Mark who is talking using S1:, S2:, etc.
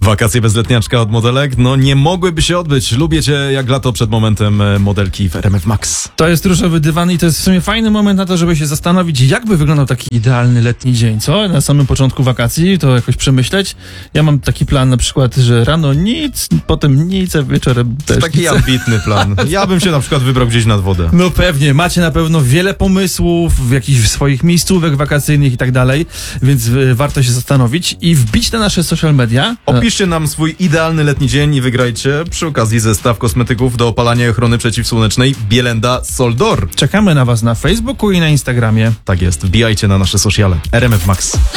S1: Wakacje bez letniaczka od modelek, no nie mogłyby się odbyć. Lubię cię jak lato przed momentem modelki w RMF Max.
S2: To jest różowy dywan i to jest w sumie fajny moment na to, żeby się zastanowić, jakby wyglądał taki idealny letni dzień, co? Na samym początku wakacji to jakoś przemyśleć. Ja mam taki plan na przykład, że rano nic, potem nic, a wieczorem też
S1: To taki
S2: nic.
S1: ambitny plan. Ja bym się na przykład wybrał gdzieś nad wodę.
S2: No pewnie, macie na pewno wiele pomysłów, jakichś swoich miejscówek wakacyjnych i tak dalej, więc warto się zastanowić i wbić na nasze social media.
S1: Opiszcie nam swój idealny letni dzień i wygrajcie przy okazji zestaw kosmetyków do opalania i ochrony przeciwsłonecznej Bielenda Soldor.
S2: Czekamy na was na Facebooku i na Instagramie.
S1: Tak jest, wbijajcie na nasze sociale. RMF Max.